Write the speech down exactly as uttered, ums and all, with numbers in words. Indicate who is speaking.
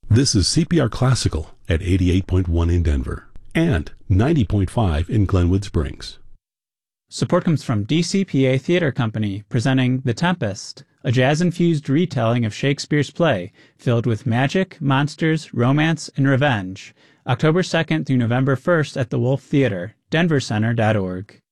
Speaker 1: This is C P R Classical at eighty-eight point one in Denver and ninety point five in Glenwood Springs.
Speaker 2: Support comes from D C P A Theater Company, presenting The Tempest, a jazz-infused retelling of Shakespeare's play filled with magic, monsters, romance, and revenge. October second through November first at the Wolf Theater, denver center dot org.